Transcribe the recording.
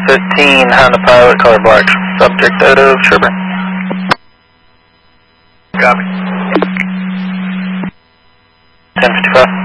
1015, Honda Pilot, color black. Subject out of Sherburne. Copy. 1055.